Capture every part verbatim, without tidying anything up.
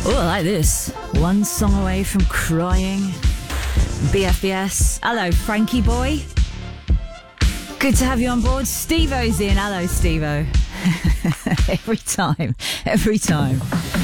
Oh, I like this. One song away from crying. B F B S. Hello, Frankie boy. Good to have you on board. Steve-O's in. Hello, Steve-O. Every time. Every time.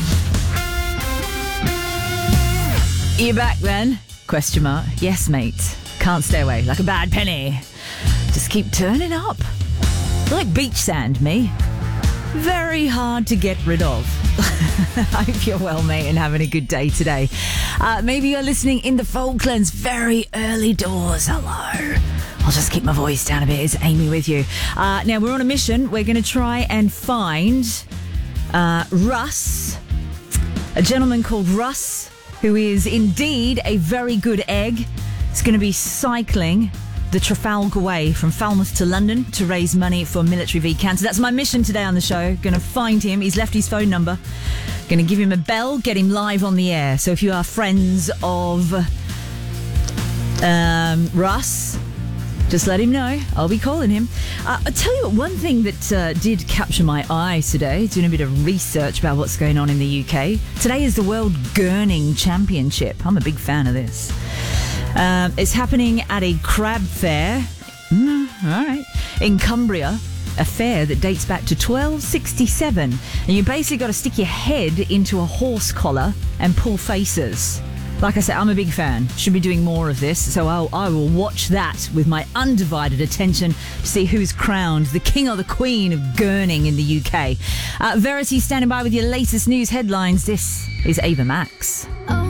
You back then? Question mark. Yes, mate. Can't stay away. Like a bad penny. Just keep turning up. Like beach sand, me. Very hard to get rid of. I hope you're well, mate, and having a good day today. Uh, maybe you're listening in the Falklands, very early doors. Hello. I'll just keep my voice down a bit. It's Amy with you. Uh, now, we're on a mission. We're going to try and find uh, Russ, a gentleman called Russ, who is indeed a very good egg. He's going to be cycling the Trafalgar Way from Falmouth to London to raise money for Military v Cancer. That's my mission today on the show. Going to find him. He's left his phone number. Going to give him a bell, get him live on the air. So if you are friends of um, Russ, just let him know. I'll be calling him. Uh, I'll tell you what, one thing that uh, did capture my eye today, doing a bit of research about what's going on in the U K. Today is the World Gurning Championship. I'm a big fan of this. Um, it's happening at a crab fair, mm, all right, in Cumbria, a fair that dates back to twelve sixty-seven. And you basically got to stick your head into a horse collar and pull faces. Like I said, I'm a big fan. Should be doing more of this, so I'll, I will watch that with my undivided attention to see who's crowned the king or the queen of gurning in the U K. Uh, Verity standing by with your latest news headlines. This is Ava Max. Oh.